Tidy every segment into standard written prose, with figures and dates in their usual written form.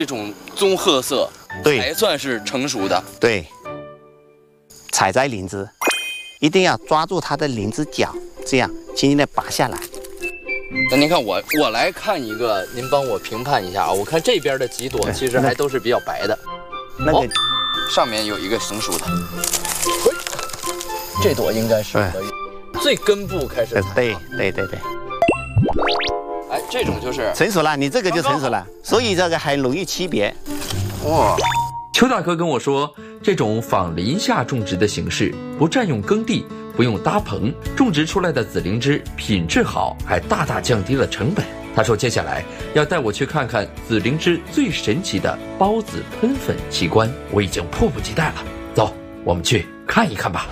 这种棕褐色， 对， 才算是成熟的。 对，采摘灵芝，一定要抓住它的灵芝角，这样轻轻的拔下来。 那您看我来看一个，您帮我评判一下啊。我看这边的几朵其实还都是比较白的， 那个、 上面有一个成熟的，这朵应该是可以。最根部开始采。 对。 哎，这种就是成熟了，你这个就成熟了，所以这个还容易区别。 哇。 邱大哥跟我说，这种仿林下种植的形式，不占用耕地，不用搭棚，种植出来的紫灵芝品质好，还大大降低了成本。他说接下来要带我去看看紫灵芝最神奇的孢子喷粉奇观，我已经迫不及待了。走，我们去看一看吧。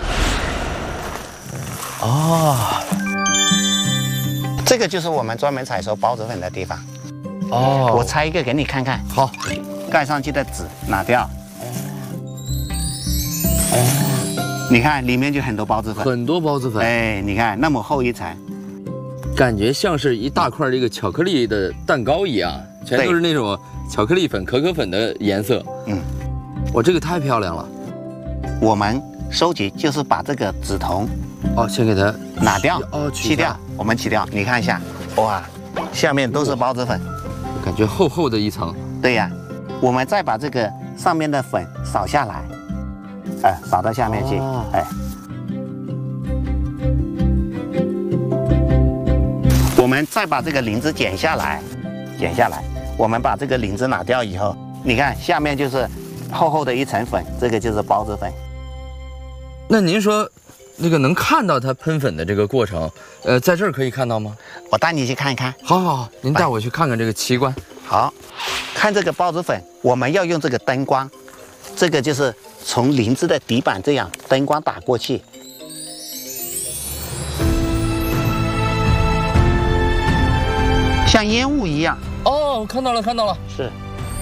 哦，这个就是我们专门采收孢子粉的地方。 哦， 我拆一个给你看看。 好， 盖上去的纸拿掉。你看里面就很多孢子粉， 很多孢子粉。 哎，你看那么厚一层， 感觉像是一大块这个巧克力的蛋糕一样，全都是那种巧克力粉、可可粉的颜色。哇，这个太漂亮了。我们收集就是把这个紫铜先给它拿掉， 去掉，我们取掉。你看一下，哇，下面都是孢子粉， 感觉厚厚的一层。 对呀，我们再把这个上面的粉扫下来。扫到下面去，我们再把这个灵芝剪下来，我们把这个灵芝拿掉以后，你看下面就是厚厚的一层粉，这个就是孢子粉。 那您说，那个能看到它喷粉的这个过程，在这儿可以看到吗？ 我带你去看一看。 好，您带我去看看这个奇观。 好，看这个孢子粉，我们要用这个灯光，这个就是从灵芝的底板这样灯光打过去，像烟雾一样。 哦，看到了。 是。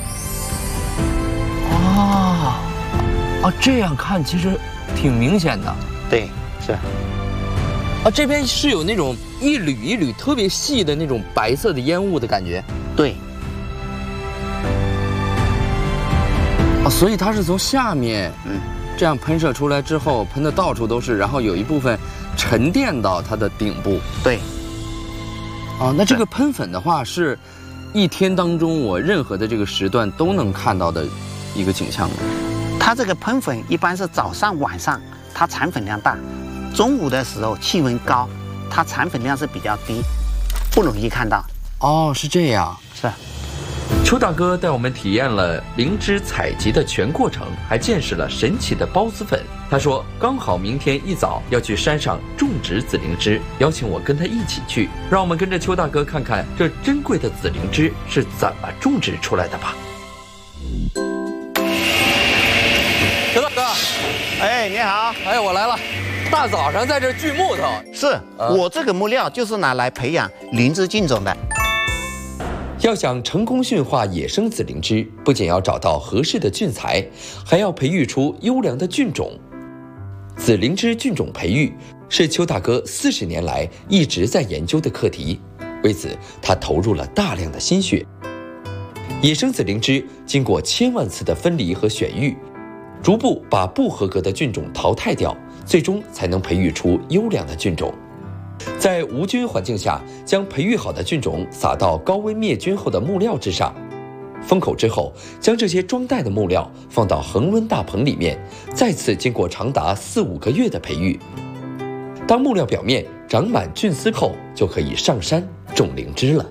这样看其实挺明显的。 对，是。 这边是有那种一缕一缕特别细的那种白色的烟雾的感觉。 对。 所以它是从下面，这样喷射出来之后，喷的到处都是，然后有一部分沉淀到它的顶部。 对。 那这个喷粉的话，是一天当中我任何的这个时段都能看到的一个景象吗？ 它这个喷粉一般是早上、晚上，它产粉量大；中午的时候气温高，它产粉量是比较低，不容易看到。 是这样。 是。 邱大哥带我们体验了灵芝采集的全过程，还见识了神奇的孢子粉。他说刚好明天一早要去山上种植紫灵芝，邀请我跟他一起去。让我们跟着邱大哥看看这珍贵的紫灵芝是怎么种植出来的吧。 邱大哥， 你好。 我来了。大早上在这锯木头。 是，我这个木料就是拿来培养灵芝菌种的。 要想成功驯化野生紫灵芝，不仅要找到合适的菌材，还要培育出优良的菌种。紫灵芝菌种培育是邱大哥40年来一直在研究的课题，为此他投入了大量的心血。野生紫灵芝经过千万次的分离和选育，逐步把不合格的菌种淘汰掉，最终才能培育出优良的菌种。在无菌环境下，将培育好的菌种撒到高温灭菌后的木料之上，封口之后，将这些装袋的木料放到恒温大棚里面，再次经过长达4、5个月的培育。当木料表面长满菌丝后，就可以上山种灵芝了。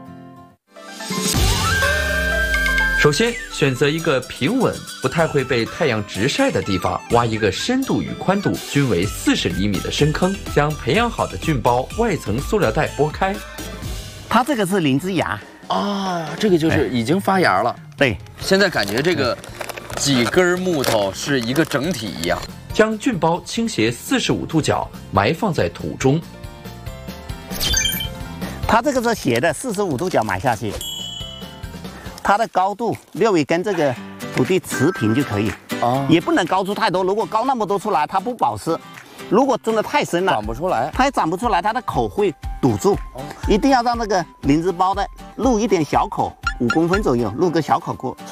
首先，选择一个平稳、不太会被太阳直晒的地方，挖一个深度与宽度均为40厘米的深坑，将培养好的菌包外层塑料袋剥开。 它这个是灵芝芽这个就是已经发芽了。 对， 现在感觉这个几根木头是一个整体一样。 将菌包倾斜45度角埋放在土中。 它这个是斜的45度角埋下去。它的高度略微跟这个土地持平就可以，也不能高出太多。如果高那么多出来，它不保湿；如果真的太深了， 长不出来， 它也长不出来，它的口会堵住。一定要让这个灵芝包的露一点小口， 5公分左右，录个小口锅，